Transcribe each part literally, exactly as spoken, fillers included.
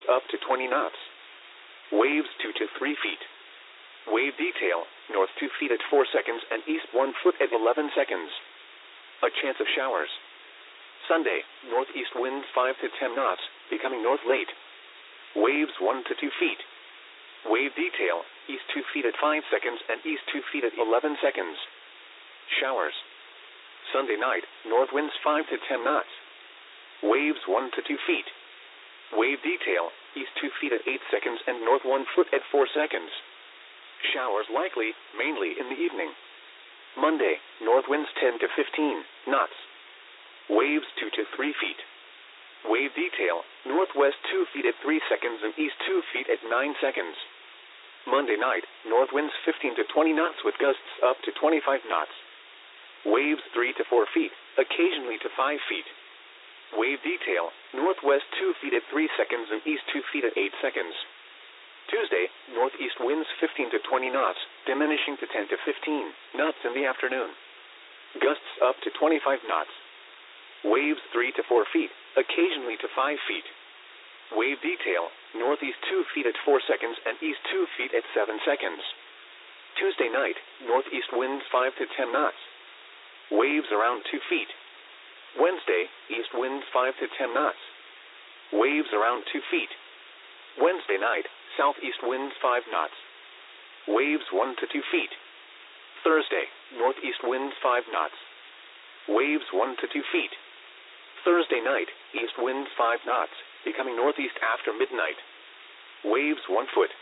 up to twenty knots. Waves two to three feet. Wave detail, north two feet at four seconds and east one foot at eleven seconds. A chance of showers. Sunday, northeast winds five to ten knots, becoming north late. Waves one to two feet. Wave detail, east two feet at five seconds and east two feet at eleven seconds. Showers. Sunday night, north winds five to ten knots. Waves one to two feet. Wave detail, east two feet at eight seconds and north one foot at four seconds. Showers likely, mainly in the evening. Monday, north winds ten to fifteen knots. Waves two to three feet. Wave detail, northwest two feet at three seconds and east two feet at nine seconds. Monday night, north winds fifteen to twenty knots with gusts up to twenty-five knots. Waves three to four feet, occasionally to five feet. Wave detail, northwest two feet at three seconds and east two feet at eight seconds. Tuesday, northeast winds fifteen to twenty knots, diminishing to ten to fifteen knots in the afternoon. Gusts up to twenty-five knots. Waves three to four feet, occasionally to five feet. Wave detail, northeast two feet at four seconds and east two feet at seven seconds. Tuesday night, northeast winds five to ten knots. Waves around two feet. Wednesday, east winds five to ten knots. Waves around two feet. Wednesday night, southeast winds five knots. Waves one to two feet. Thursday, northeast winds five knots. Waves one to two feet. Thursday night, east winds five knots, becoming northeast after midnight. Waves one foot.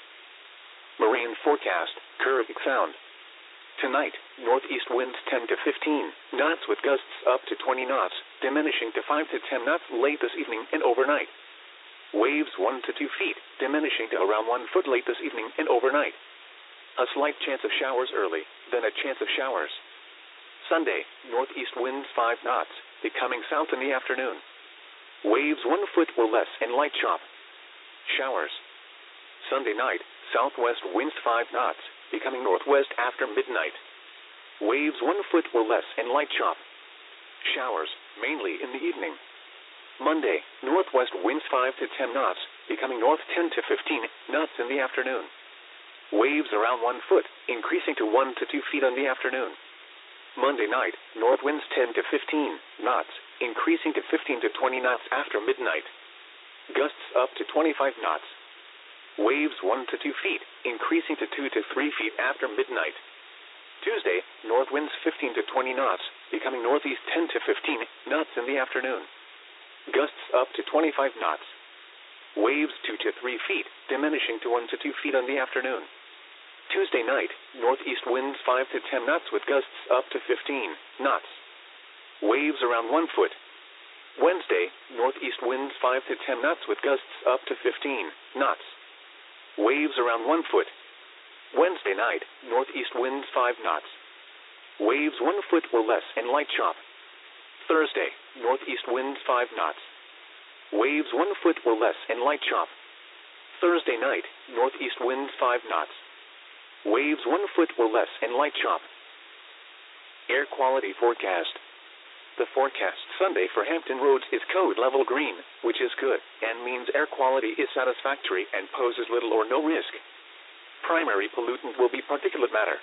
Marine forecast, Caribbean Sound. Tonight, northeast winds ten to fifteen knots with gusts up to twenty knots, diminishing to five to ten knots late this evening and overnight. Waves one to two feet, diminishing to around one foot late this evening and overnight. A slight chance of showers early, then a chance of showers. Sunday, northeast winds five knots, becoming south in the afternoon. Waves one foot or less and light chop. Showers. Sunday night, southwest winds five knots, becoming northwest after midnight. Waves one foot or less and light chop. Showers, mainly in the evening. Monday, northwest winds five to ten knots, becoming north ten to fifteen knots in the afternoon. Waves around one foot, increasing to one to two feet in the afternoon. Monday night, north winds ten to fifteen knots, increasing to fifteen to twenty knots after midnight. Gusts up to twenty-five knots. Waves one to two feet, increasing to two to three feet after midnight. Tuesday, north winds fifteen to twenty knots, becoming northeast ten to fifteen knots in the afternoon. Gusts up to twenty-five knots. Waves two to three feet, diminishing to one to two feet in the afternoon. Tuesday night, northeast winds five to ten knots with gusts up to fifteen knots. Waves around one foot. Wednesday, northeast winds five to ten knots with gusts up to fifteen knots. Waves around one foot. Wednesday night, northeast winds five knots. Waves one foot or less and light chop. Thursday, northeast winds five knots. Waves one foot or less and light chop. Thursday night, northeast winds five knots. Waves one foot or less and light chop. Air quality forecast. The forecast Sunday for Hampton Roads is code level green, which is good, and means air quality is satisfactory and poses little or no risk. Primary pollutant will be particulate matter.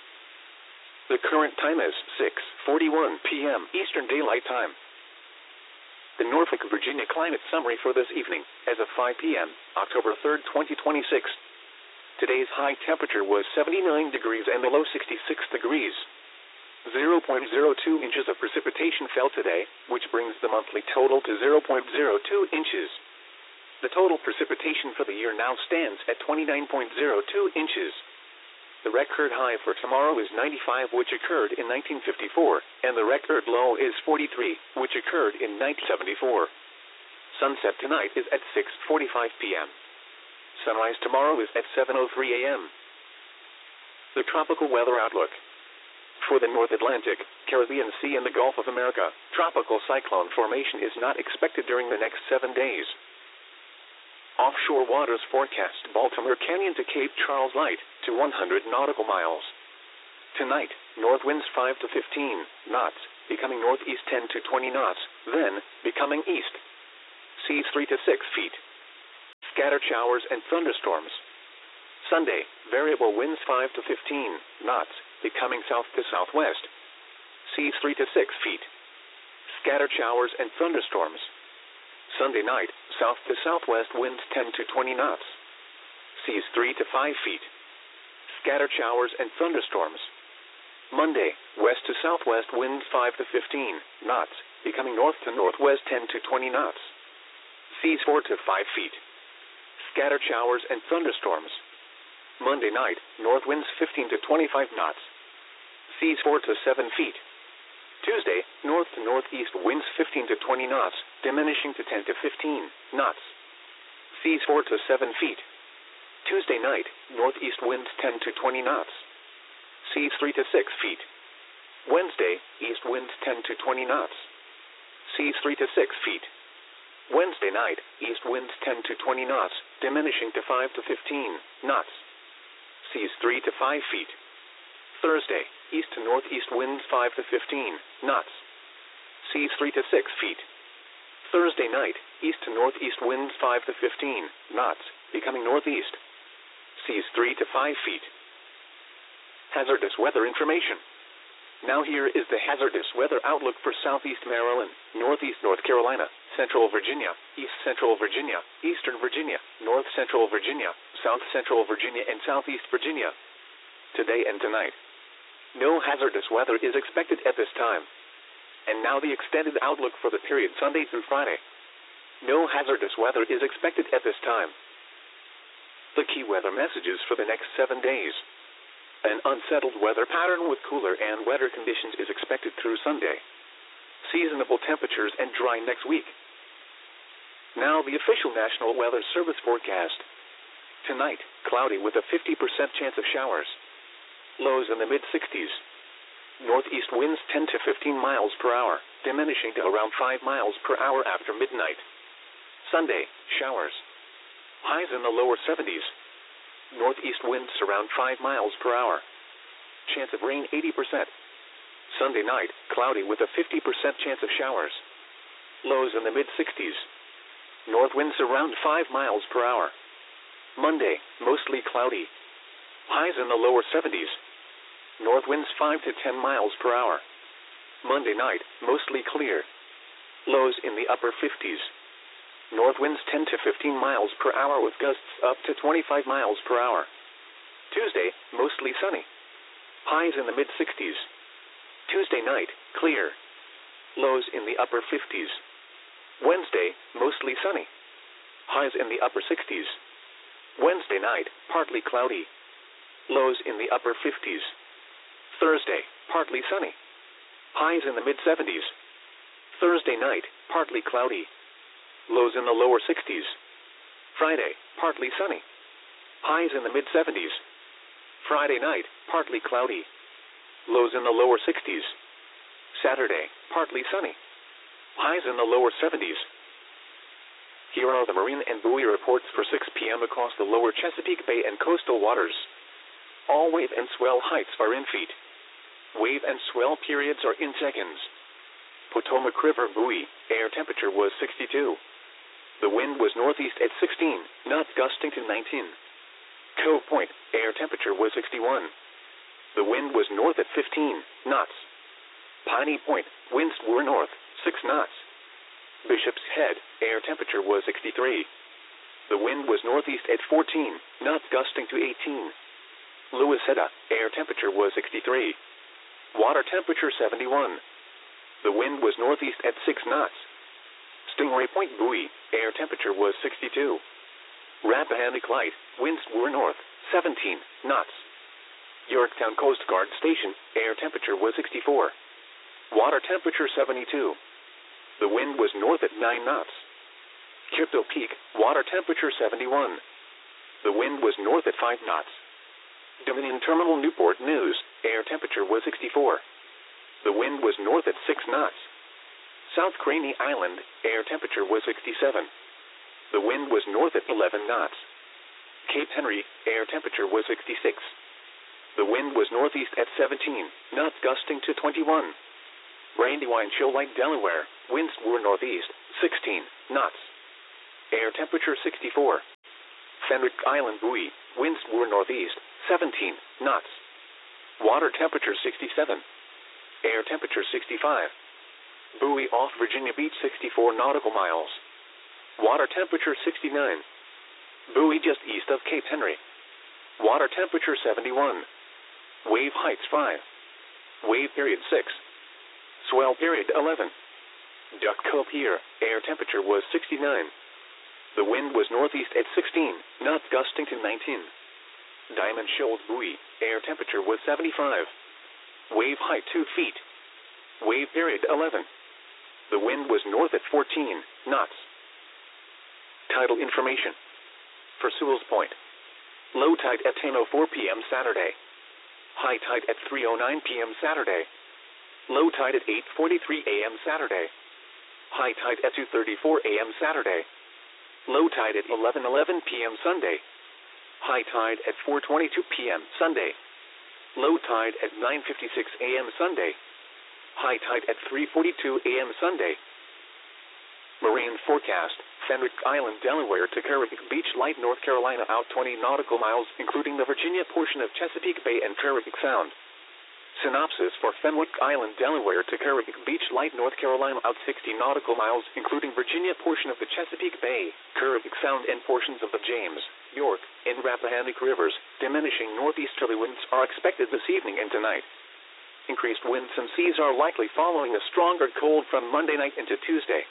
The current time is six forty-one p m Eastern Daylight Time. The Norfolk, Virginia climate summary for this evening, as of five p m, October third, twenty twenty-six. Today's high temperature was seventy-nine degrees and the low sixty-six degrees. zero point zero two inches of precipitation fell today, which brings the monthly total to zero point zero two inches. The total precipitation for the year now stands at twenty-nine point zero two inches. The record high for tomorrow is ninety-five, which occurred in nineteen fifty-four, and the record low is forty-three, which occurred in nineteen seventy-four. Sunset tonight is at six forty-five p m Sunrise tomorrow is at seven oh three a m The tropical weather outlook. For the North Atlantic, Caribbean Sea and the Gulf of America, tropical cyclone formation is not expected during the next seven days. Offshore waters forecast Baltimore Canyon to Cape Charles light to one hundred nautical miles. Tonight, north winds five to fifteen knots, becoming northeast ten to twenty knots, then becoming east. Seas three to six feet. scattered showers and thunderstorms. Sunday, variable winds five to fifteen knots, becoming south to southwest. Seas three to six feet. Scattered showers and thunderstorms. Sunday night, south to southwest winds ten to twenty knots. Seas three to five feet. Scattered showers and thunderstorms. Monday, west to southwest winds five to fifteen knots, becoming north to northwest ten to twenty knots. Seas four to five feet. Scattered showers and thunderstorms. Monday night, north winds fifteen to twenty-five knots. Seas four to seven feet. Tuesday, north to northeast winds fifteen to twenty knots, diminishing to ten to fifteen knots. Seas four to seven feet. Tuesday night, northeast winds ten to twenty knots. Seas three to six feet. Wednesday, east winds ten to twenty knots. Seas three to six feet. Wednesday night, east winds ten to twenty knots, diminishing to five to fifteen knots. Seas three to five feet. Thursday, east to northeast winds five to fifteen knots. Seas three to six feet. Thursday night, east to northeast winds five to fifteen knots, becoming northeast. Seas three to five feet. Hazardous weather information. Now here is the hazardous weather outlook for southeast Maryland, northeast North Carolina, central Virginia, east central Virginia, eastern Virginia, north central Virginia, south central Virginia, and southeast Virginia. Today and tonight. No hazardous weather is expected at this time. And now the extended outlook for the period Sunday through Friday. No hazardous weather is expected at this time. The key weather messages for the next seven days. An unsettled weather pattern with cooler and wetter conditions is expected through Sunday. Seasonable temperatures and dry next week. Now the official National Weather Service forecast. Tonight, cloudy with a fifty percent chance of showers. Lows in the mid sixties. Northeast winds ten to fifteen miles per hour, diminishing to around five miles per hour after midnight. Sunday, showers. Highs in the lower seventies. Northeast winds around five miles per hour. Chance of rain eighty percent. Sunday night, cloudy with a fifty percent chance of showers. Lows in the mid sixties. North winds around five miles per hour. Monday, mostly cloudy. Highs in the lower seventies. North winds five to ten miles per hour. Monday night, mostly clear. Lows in the upper fifties. North winds ten to fifteen miles per hour with gusts up to twenty-five miles per hour. Tuesday, mostly sunny. Highs in the mid sixties. Tuesday night, clear. Lows in the upper fifties. Wednesday, mostly sunny. Highs in the upper sixties. Wednesday night, partly cloudy. Lows in the upper fifties. Thursday, partly sunny. Highs in the mid seventies. Thursday night, partly cloudy. Lows in the lower sixties. Friday, partly sunny. Highs in the mid seventies. Friday night, partly cloudy. Lows in the lower sixties. Saturday, partly sunny. Highs in the lower seventies. Here are the marine and buoy reports for six p.m. across the lower Chesapeake Bay and coastal waters. All wave and swell heights are in feet. Wave and swell periods are in seconds. Potomac River buoy, air temperature was sixty-two. The wind was northeast at sixteen, knots gusting to nineteen. Cove Point, air temperature was sixty-one. The wind was north at fifteen knots. Piney Point, winds were north, six knots. Bishop's Head, air temperature was sixty-three. The wind was northeast at fourteen, knots gusting to eighteen. Louisetta, air temperature was sixty-three. Water temperature seventy-one. The wind was northeast at six knots. Stingray Point buoy, air temperature was sixty-two. Rappahannock Light, winds were north, seventeen knots. Yorktown Coast Guard Station, air temperature was sixty-four. Water temperature seventy-two. The wind was north at nine knots. Crypto Peak, water temperature seventy-one. The wind was north at five knots. Dominion Terminal Newport News, air temperature was sixty-four. The wind was north at six knots. South Craney Island, air temperature was sixty-seven. The wind was north at eleven knots. Cape Henry, air temperature was sixty-six. The wind was northeast at seventeen, knots gusting to twenty-one. Brandywine Shoalite, Delaware, winds were northeast, sixteen knots. Air temperature sixty-four. Fenwick Island buoy, winds were northeast, seventeen knots. Water temperature sixty-seven. Air temperature sixty-five. Buoy off Virginia Beach sixty-four nautical miles. Water temperature sixty-nine. Buoy just east of Cape Henry. Water temperature seventy-one. Wave heights five. Wave period six. Swell period eleven. Duck Cove Pier, air temperature was sixty-nine. The wind was northeast at sixteen, knots gusting to nineteen. Diamond Shoals buoy, air temperature was seventy-five. Wave height two feet. Wave period eleven. The wind was north at fourteen knots. Tidal information. For Sewell's Point. Low tide at ten oh four p.m. Saturday. High tide at three oh nine p.m. Saturday. Low tide at eight forty-three a.m. Saturday. High tide at two thirty-four a.m. Saturday. Low tide at eleven eleven p.m. Sunday. High tide at four twenty-two p.m. Sunday. Low tide at nine fifty-six a.m. Sunday. High tide at three forty-two a.m. Sunday. Marine forecast. Fenwick Island, Delaware to Chesapeake Beach, light North Carolina, out twenty nautical miles, including the Virginia portion of Chesapeake Bay and Chesapeake Sound. Synopsis for Fenwick Island, Delaware to Chesapeake Beach, light North Carolina, out sixty nautical miles, including Virginia portion of the Chesapeake Bay, Chesapeake Sound, and portions of the James, York, and Rappahannock rivers. Diminishing northeasterly winds are expected this evening and tonight. Increased winds and seas are likely following a stronger cold from Monday night into Tuesday.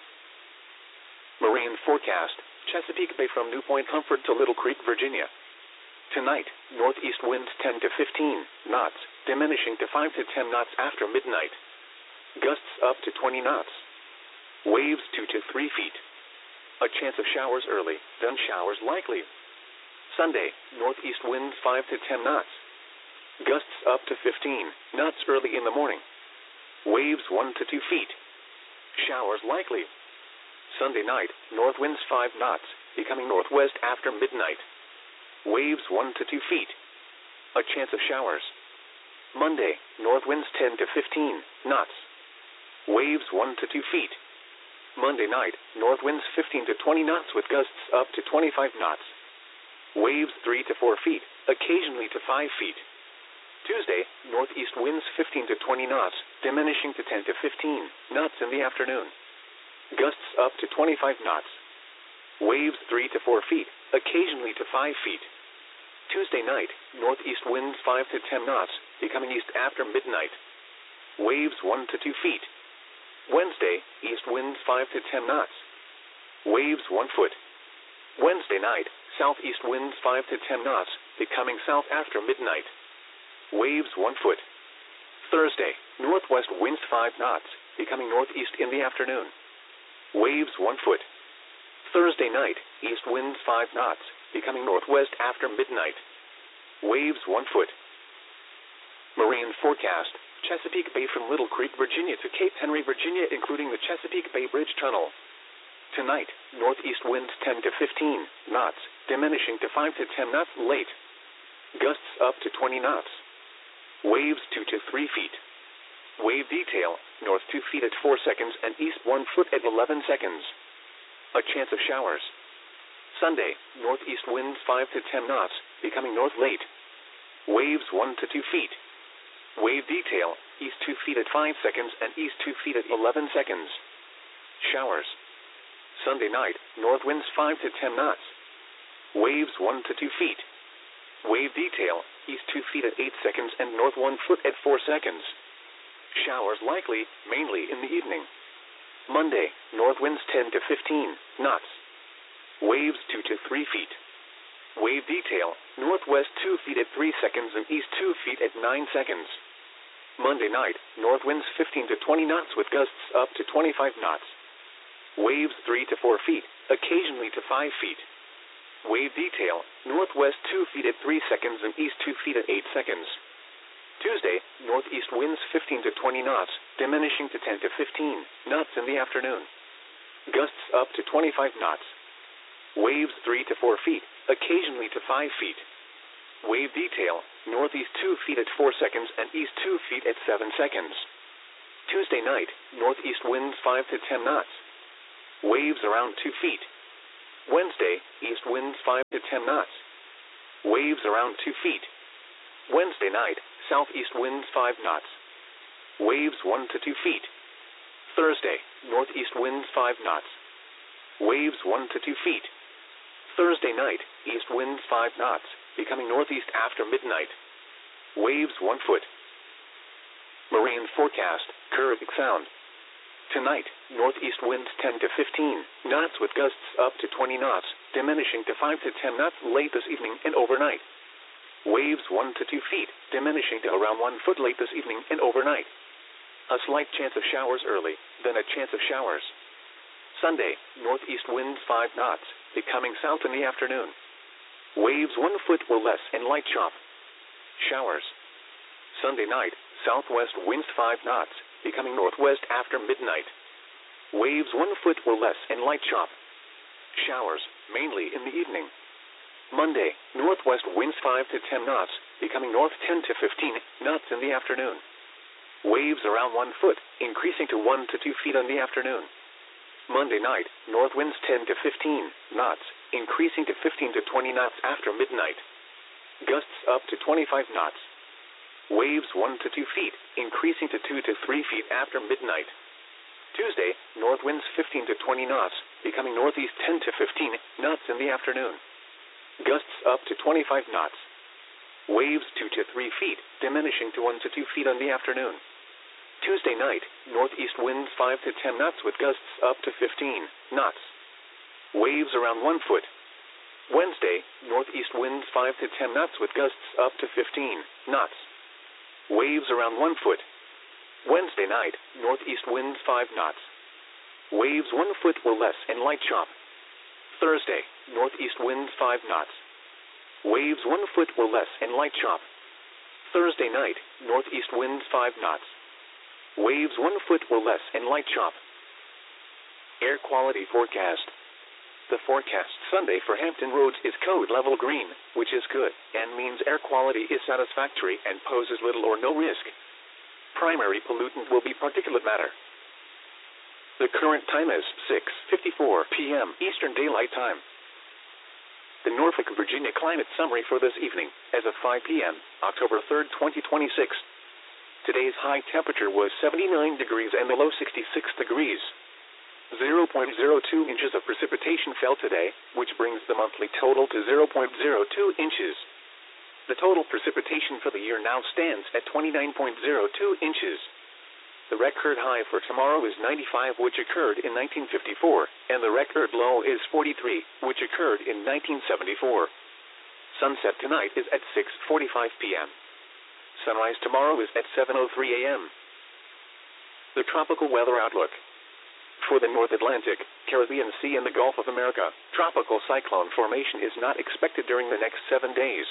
Marine forecast. Chesapeake Bay from New Point Comfort to Little Creek, Virginia. Tonight, northeast winds ten to fifteen knots, diminishing to five to ten knots after midnight. Gusts up to twenty knots. Waves two to three feet. A chance of showers early, then showers likely. Sunday, northeast winds five to ten knots. Gusts up to fifteen knots early in the morning. Waves one to two feet. Showers likely. Sunday night, north winds five knots, becoming northwest after midnight. Waves one to two feet. A chance of showers. Monday, north winds ten to fifteen knots. Waves one to two feet. Monday night, north winds fifteen to twenty knots with gusts up to twenty-five knots. Waves three to four feet, occasionally to five feet. Tuesday, northeast winds fifteen to twenty knots, diminishing to ten to fifteen knots in the afternoon. Gusts up to twenty-five knots. Waves three to four feet, occasionally to five feet. Tuesday night, northeast winds five to ten knots, becoming east after midnight. Waves one to two feet. Wednesday, east winds five to ten knots. Waves one foot. Wednesday night, southeast winds five to ten knots, becoming south after midnight. Waves one foot. Thursday, northwest winds five knots, becoming northeast in the afternoon. Waves one foot. Thursday night, east winds five knots, becoming northwest after midnight. Waves one foot. Marine forecast. Chesapeake Bay from Little Creek, Virginia to Cape Henry, Virginia, including the Chesapeake Bay Bridge Tunnel. Tonight, northeast winds ten to fifteen knots, diminishing to five to ten knots late. Gusts up to twenty knots. Waves two to three feet. Wave detail, north two feet at four seconds and east one foot at eleven seconds. A chance of showers. Sunday, northeast winds five to ten knots, becoming north late. Waves one to two feet. Wave detail, east two feet at five seconds and east two feet at eleven seconds. Showers. Sunday night, north winds five to ten knots. Waves one to two feet. Wave detail, east two feet at eight seconds and north one foot at four seconds. Showers likely, mainly in the evening. Monday, north winds ten to fifteen knots. Waves two to three feet. Wave detail, northwest two feet at three seconds and east two feet at nine seconds. Monday night, north winds fifteen to twenty knots with gusts up to twenty-five knots. Waves three to four feet, occasionally to five feet. Wave detail, northwest two feet at three seconds and east two feet at eight seconds. Tuesday, northeast winds fifteen to twenty knots, diminishing to ten to fifteen knots in the afternoon. Gusts up to twenty-five knots. Waves three to four feet, occasionally to five feet. Wave detail, northeast two feet at four seconds and east two feet at seven seconds. Tuesday night, northeast winds five to ten knots. Waves around two feet. Wednesday, east winds five to ten knots. Waves around two feet. Wednesday night, southeast winds five knots. Waves one to two feet. Thursday, northeast winds five knots. Waves one to two feet. Thursday night, east winds five knots, becoming northeast after midnight. Waves one foot. Marine forecast, Caribbean Sound. Tonight, northeast winds ten to fifteen knots with gusts up to twenty knots, diminishing to five to ten knots late this evening and overnight. Waves one to two feet, diminishing to around one foot late this evening and overnight. A slight chance of showers early, then a chance of showers. Sunday, northeast winds five knots, becoming south in the afternoon. Waves one foot or less and light chop. Showers. Sunday night, southwest winds five knots, becoming northwest after midnight. Waves one foot or less and light chop. Showers, mainly in the evening. Monday, northwest winds five to ten knots, becoming north ten to fifteen knots in the afternoon. Waves around one foot, increasing to one to two feet in the afternoon. Monday night, north winds ten to fifteen knots, increasing to fifteen to twenty knots after midnight. Gusts up to twenty-five knots. Waves one to two feet, increasing to two to three feet after midnight. Tuesday, north winds fifteen to twenty knots, becoming northeast ten to fifteen knots in the afternoon. Gusts up to twenty-five knots. Waves two to three feet, diminishing to one to two feet in the afternoon. Tuesday night, northeast winds five to ten knots with gusts up to fifteen knots. Waves around one foot. Wednesday, northeast winds five to ten knots with gusts up to fifteen knots. Waves around one foot. Wednesday night, northeast winds five knots. Waves one foot or less and light chop. Thursday, northeast winds five knots. Waves one foot or less and light chop. Thursday night, northeast winds five knots. Waves one foot or less and light chop. Air quality forecast. The forecast Sunday for Hampton Roads is code level green, which is good, and means air quality is satisfactory and poses little or no risk. Primary pollutant will be particulate matter. The current time is six fifty-four p m Eastern Daylight Time. The Norfolk, Virginia climate summary for this evening, as of five p m, October third, twenty twenty-six. Today's high temperature was seventy-nine degrees and the low sixty-six degrees. zero point zero two inches of precipitation fell today, which brings the monthly total to zero point zero two inches. The total precipitation for the year now stands at twenty-nine point zero two inches. The record high for tomorrow is ninety-five, which occurred in nineteen fifty-four, and the record low is forty-three, which occurred in nineteen seventy-four. Sunset tonight is at six forty-five p m Sunrise tomorrow is at seven oh three a m The tropical weather outlook. For the North Atlantic, Caribbean Sea, and the Gulf of America, tropical cyclone formation is not expected during the next seven days.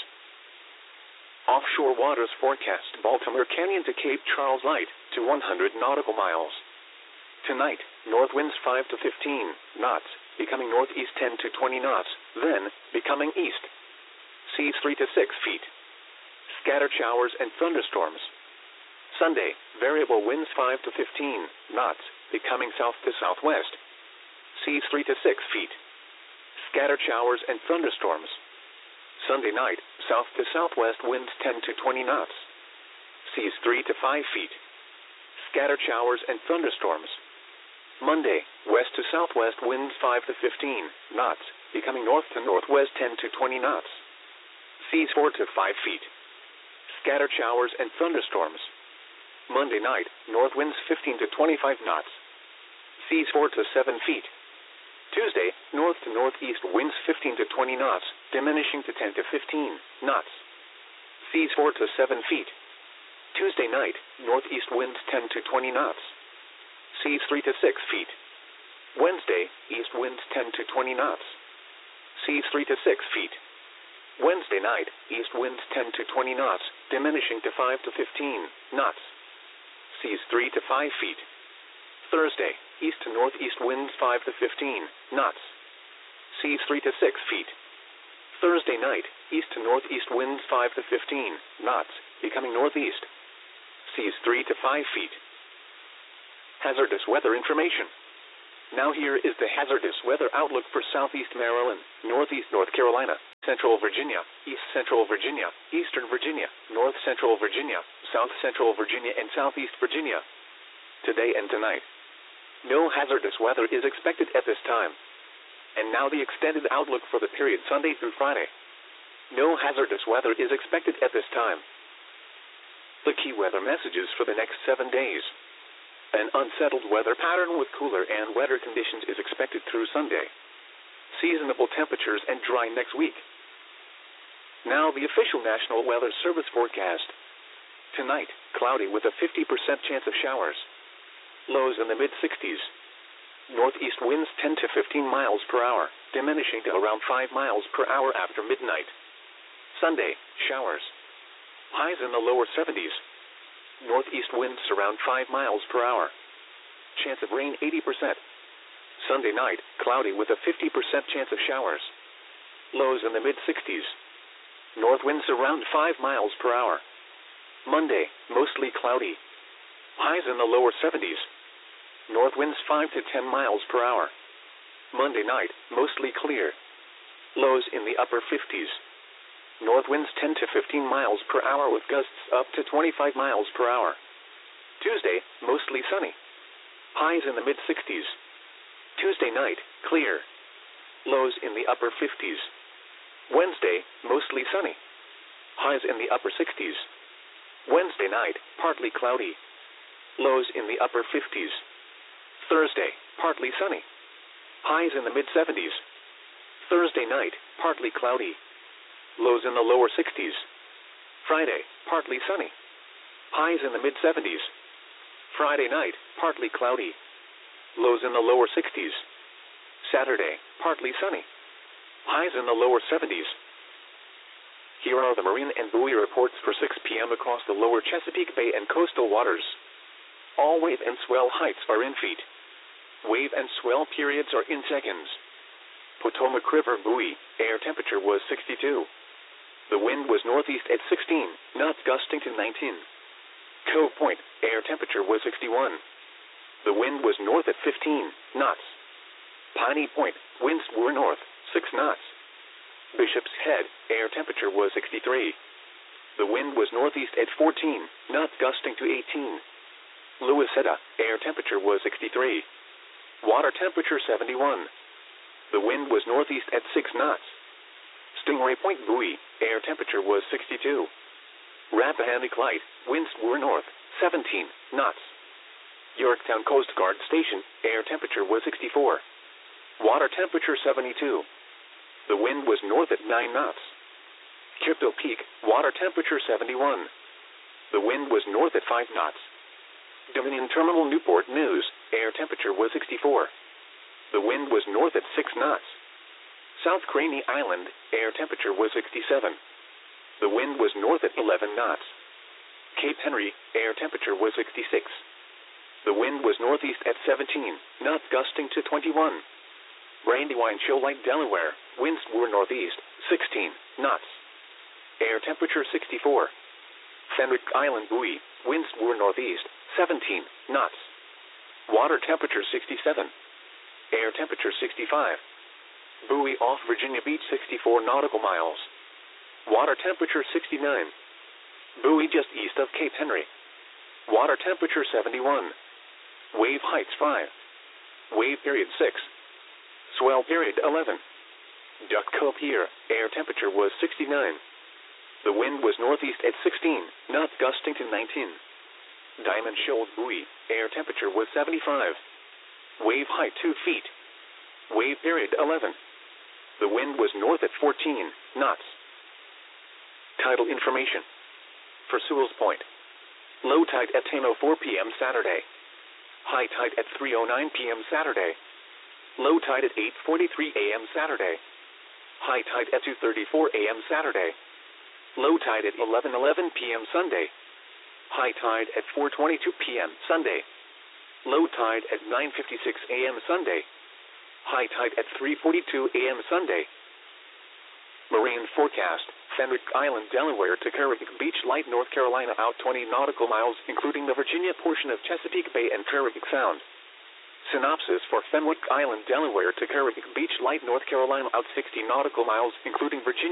Offshore waters forecast Baltimore Canyon to Cape Charles light to one hundred nautical miles. Tonight, north winds five to fifteen knots, becoming northeast ten to twenty knots, then becoming east. Seas three to six feet. Scattered showers and thunderstorms. Sunday, variable winds five to fifteen knots, becoming south to southwest. Seas three to six feet. Scattered showers and thunderstorms. Sunday night, south to southwest winds ten to twenty knots. Seas three to five feet. Scattered showers and thunderstorms. Monday, west to southwest winds five to fifteen knots, becoming north to northwest ten to twenty knots. Seas four to five feet. Scattered showers and thunderstorms. Monday night, north winds fifteen to twenty-five knots. Seas four to seven feet. Tuesday, north to northeast winds fifteen to twenty knots, diminishing to ten to fifteen knots. Seas four to seven feet. Tuesday night, northeast winds ten to twenty knots. Seas three to six feet. Wednesday, east winds ten to twenty knots. Seas three to six feet. Wednesday night, east winds ten to twenty knots, diminishing to five to fifteen knots. Seas three to five feet. Thursday, east to northeast winds five to fifteen knots. Seas three to six feet. Thursday night, east to northeast winds five to fifteen knots, becoming northeast. Seas three to five feet. Hazardous weather information. Now here is the hazardous weather outlook for Southeast Maryland, Northeast North Carolina, Central Virginia, East Central Virginia, Eastern Virginia, North Central Virginia, South Central Virginia, and Southeast Virginia. Today and tonight. No hazardous weather is expected at this time. And now the extended outlook for the period Sunday through Friday. No hazardous weather is expected at this time. The key weather messages for the next seven days. An unsettled weather pattern with cooler and wetter conditions is expected through Sunday. Seasonable temperatures and dry next week. Now the official National Weather Service forecast. Tonight, cloudy with a fifty percent chance of showers. Lows in the mid sixties. Northeast winds ten to fifteen miles per hour, diminishing to around five miles per hour after midnight. Sunday, showers. Highs in the lower seventies. Northeast winds around five miles per hour. Chance of rain eighty percent. Sunday night, cloudy with a fifty percent chance of showers. Lows in the mid sixties. North winds around five miles per hour. Monday, mostly cloudy. Highs in the lower seventies. North winds five to ten miles per hour. Monday night, mostly clear. Lows in the upper fifties. North winds ten to fifteen miles per hour with gusts up to twenty-five miles per hour. Tuesday, mostly sunny. Highs in the mid sixties. Tuesday night, clear. Lows in the upper fifties. Wednesday, mostly sunny. Highs in the upper sixties. Wednesday night, partly cloudy. Lows in the upper fifties. Thursday, partly sunny. Highs in the mid seventies. Thursday night, partly cloudy. Lows in the lower sixties. Friday, partly sunny. Highs in the mid seventies. Friday night, partly cloudy. Lows in the lower sixties. Saturday, partly sunny. Highs in the lower seventies. Here are the marine and buoy reports for six p.m. across the lower Chesapeake Bay and coastal waters. All wave and swell heights are in feet. Wave and swell periods are in seconds. Potomac River buoy, air temperature was sixty-two. The wind was northeast at sixteen, knots gusting to nineteen. Cove Point, air temperature was sixty-one. The wind was north at fifteen knots. Piney Point, winds were north, six knots. Bishop's Head, air temperature was sixty-three. The wind was northeast at fourteen, knots gusting to eighteen. Louisetta, air temperature was sixty-three. Water temperature seventy-one. The wind was northeast at six knots. Stingray Point buoy, air temperature was sixty-two. Rappahannock Light, winds were north, seventeen knots. Yorktown Coast Guard Station, air temperature was sixty-four. Water temperature seventy-two. The wind was north at nine knots. Crypto Peak, water temperature seventy-one. The wind was north at five knots. Dominion Terminal Newport News, air temperature was sixty-four. The wind was north at six knots. South Craney Island, air temperature was sixty-seven. The wind was north at eleven knots. Cape Henry, air temperature was sixty-six. The wind was northeast at seventeen, knots gusting to twenty-one. Brandywine Shoal Lake, Delaware, winds were northeast, sixteen knots. Air temperature sixty-four. Fenwick Island buoy, winds were northeast, seventeen knots. Water temperature sixty-seven. Air temperature sixty-five. Buoy off Virginia Beach, sixty-four nautical miles. Water temperature sixty-nine. Buoy just east of Cape Henry. Water temperature seventy-one. Wave heights five. Wave period six. Swell period eleven. Duck Cove Pier, air temperature was sixty-nine. The wind was northeast at sixteen, knots gusting to nineteen. Diamond Shoals buoy, air temperature was seventy-five. Wave height two feet. Wave period eleven. The wind was north at fourteen knots. Tidal information. For Sewell's Point. Low tide at ten oh four p.m. Saturday. High tide at three oh nine p.m. Saturday. Low tide at eight forty-three a.m. Saturday. High tide at two thirty-four a.m. Saturday. Low tide at eleven eleven p.m. Sunday. High tide at four twenty-two p.m. Sunday. Low tide at nine fifty-six a.m. Sunday. High tide at three forty-two a.m. Sunday. Marine forecast, Fenwick Island, Delaware to Kerrigan Beach, Light, North Carolina, out twenty nautical miles, including the Virginia portion of Chesapeake Bay and Kerrigan Sound. Synopsis for Fenwick Island, Delaware to Carrick Beach, Light, North Carolina, out sixty nautical miles, including Virginia.